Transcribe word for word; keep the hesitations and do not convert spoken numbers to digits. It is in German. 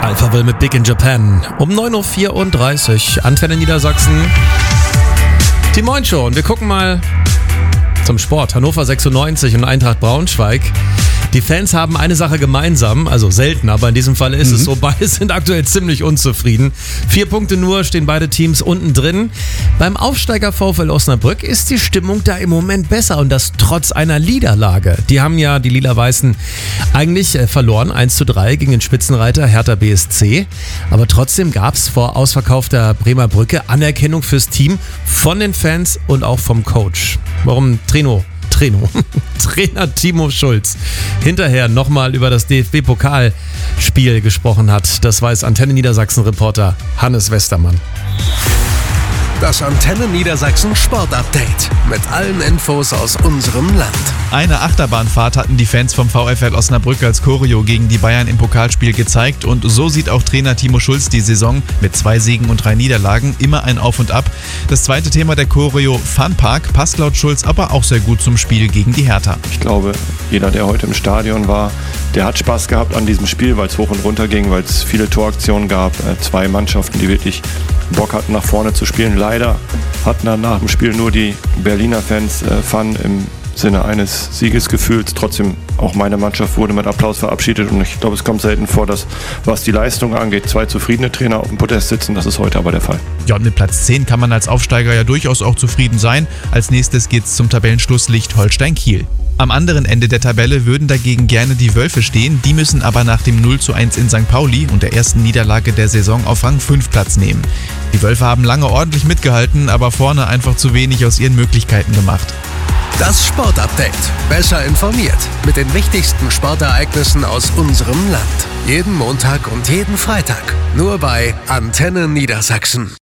Alphaville mit Big in Japan. Um neun Uhr vierunddreißig, Antenne Niedersachsen. Die Moin Show. Und wir gucken mal zum Sport. Hannover sechsundneunzig und Eintracht Braunschweig. Die Fans haben eine Sache gemeinsam, also selten, aber in diesem Fall ist mhm. es so, beide sind aktuell ziemlich unzufrieden. Vier Punkte nur, stehen beide Teams unten drin. Beim Aufsteiger VfL Osnabrück ist die Stimmung da im Moment besser und das trotz einer Niederlage. Die haben ja, die Lila-Weißen, eigentlich äh, verloren, eins zu drei gegen den Spitzenreiter Hertha B S C. Aber trotzdem gab es vor ausverkaufter Bremer Brücke Anerkennung fürs Team von den Fans und auch vom Coach. Warum Trino? Trainer, Trainer Timo Schulz hinterher nochmal über das D F B-Pokalspiel gesprochen hat. Das weiß Antenne Niedersachsen-Reporter Hannes Westermann. Das Antenne Niedersachsen Sportupdate mit allen Infos aus unserem Land. Eine Achterbahnfahrt hatten die Fans vom VfL Osnabrück als Choreo gegen die Bayern im Pokalspiel gezeigt und so sieht auch Trainer Timo Schulz die Saison mit zwei Siegen und drei Niederlagen, immer ein Auf und Ab. Das zweite Thema der Choreo Funpark passt laut Schulz aber auch sehr gut zum Spiel gegen die Hertha. Ich glaube, jeder, der heute im Stadion war, der hat Spaß gehabt an diesem Spiel, weil es hoch und runter ging, weil es viele Toraktionen gab. Zwei Mannschaften, die wirklich Bock hatten, nach vorne zu spielen. Leider hatten dann nach dem Spiel nur die Berliner Fans äh, Fun im Sinne eines Siegesgefühls. Trotzdem, auch meine Mannschaft wurde mit Applaus verabschiedet und ich glaube, es kommt selten vor, dass, was die Leistung angeht, zwei zufriedene Trainer auf dem Podest sitzen. Das ist heute aber der Fall. Ja, und mit Platz zehn kann man als Aufsteiger ja durchaus auch zufrieden sein. Als nächstes geht's zum Tabellenschlusslicht Holstein-Kiel. Am anderen Ende der Tabelle würden dagegen gerne die Wölfe stehen, die müssen aber nach dem null zu eins in Sankt Pauli und der ersten Niederlage der Saison auf Rang fünf Platz nehmen. Die Wölfe haben lange ordentlich mitgehalten, aber vorne einfach zu wenig aus ihren Möglichkeiten gemacht. Das Sportupdate. Besser informiert mit den wichtigsten Sportereignissen aus unserem Land. Jeden Montag und jeden Freitag. Nur bei Antenne Niedersachsen.